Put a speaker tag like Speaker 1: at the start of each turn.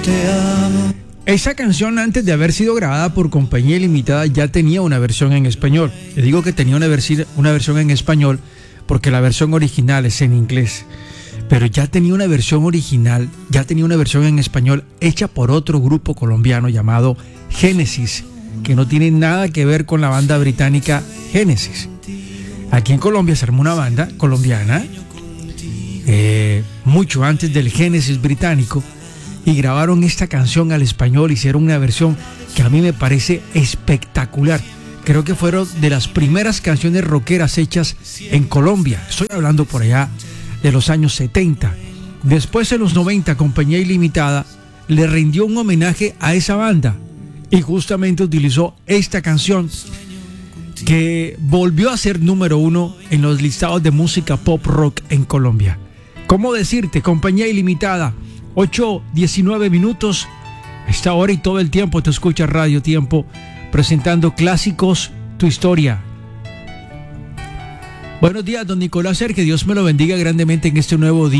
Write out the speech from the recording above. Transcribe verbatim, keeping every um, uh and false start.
Speaker 1: te amo.
Speaker 2: Esa canción, antes de haber sido grabada por Compañía Ilimitada, ya tenía una versión en español. Le digo que tenía una, versi- una versión en español porque la versión original es en inglés. Pero ya tenía una versión original, ya tenía una versión en español hecha por otro grupo colombiano llamado Génesis, que no tiene nada que ver con la banda británica Génesis. Aquí en Colombia se armó una banda colombiana eh, mucho antes del Génesis británico, y grabaron esta canción al español. Hicieron una versión que a mí me parece espectacular. Creo que fueron de las primeras canciones rockeras hechas en Colombia. Estoy hablando por allá de los años setenta. Después, en los noventa, Compañía Ilimitada le rindió un homenaje a esa banda y justamente utilizó esta canción, que volvió a ser número uno en los listados de música pop rock en Colombia. ¿Cómo decirte? Compañía Ilimitada, ocho diecinueve minutos. A esta hora y todo el tiempo te escucha Radio Tiempo, presentando clásicos, tu historia. Buenos días, don Nicolás Ser, que Dios me lo bendiga grandemente en este nuevo día.